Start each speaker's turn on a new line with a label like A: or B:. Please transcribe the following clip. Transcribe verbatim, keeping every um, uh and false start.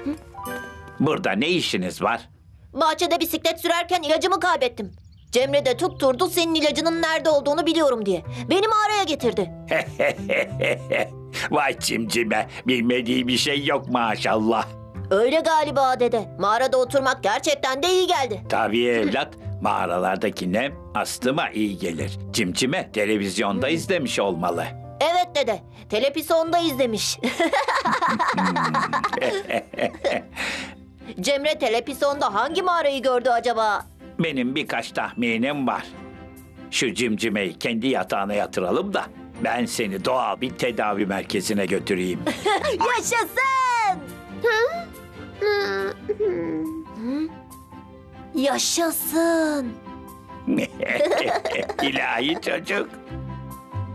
A: Burada ne işiniz var?
B: Bahçede bisiklet sürerken ilacımı kaybettim. Cemre de tutturdu senin ilacının nerede olduğunu biliyorum diye. Beni mağaraya getirdi.
A: Vay cimcime, bilmediği bir şey yok maşallah.
B: Öyle galiba dede. Mağarada oturmak gerçekten de iyi geldi.
A: Tabii evlat, mağaralardaki nem astıma iyi gelir. Cimcime televizyonda izlemiş olmalı.
B: Evet dede. Televizyonda izlemiş. Cemre televizyonda hangi mağarayı gördü acaba?
A: Benim birkaç tahminim var. Şu cimcimeyi kendi yatağına yatıralım da ben seni doğal bir tedavi merkezine götüreyim.
B: Yaşasın! Yaşasın!
A: İlahi çocuk.